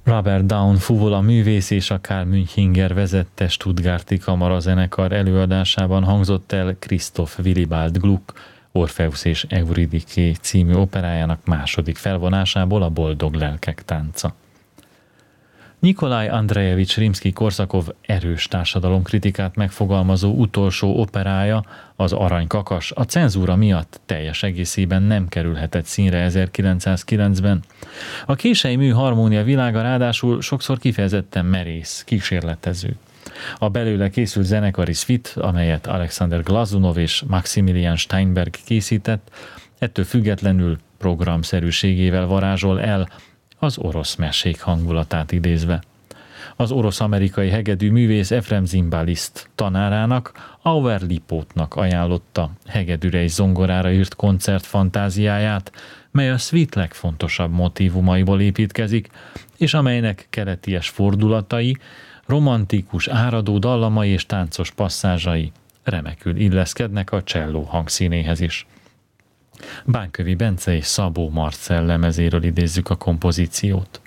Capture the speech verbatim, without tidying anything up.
Robert Down Fuvola művész és a Karl Münchinger vezette Stuttgarti kamarazenekar előadásában hangzott el Christoph Willibald Gluck Orpheus és Eurydike című operájának második felvonásából, a Boldog lelkek tánca. Nikolaj Andrejevics Rimszkij-Korsakov erős társadalomkritikát megfogalmazó utolsó operája, az Aranykakas, a cenzúra miatt teljes egészében nem kerülhetett színre ezerkilencszázkilencben. A kései mű harmónia világa ráadásul sokszor kifejezetten merész, kísérletező. A belőle készült zenekari szvit, amelyet Alexander Glazunov és Maximilian Steinberg készített, ettől függetlenül programszerűségével varázsol el, az orosz mesék hangulatát idézve. Az orosz-amerikai hegedű művész Efrem Zimbalist tanárának, Auer Lipótnak ajánlotta hegedűre és zongorára írt koncertfantáziáját, mely a szvit legfontosabb motívumaiból építkezik, és amelynek keleties fordulatai, romantikus, áradó dallamai és táncos passzázsai remekül illeszkednek a cselló hangszínéhez is. Bánkövi Bence és Szabó Marcell lemezéről idézzük a kompozíciót.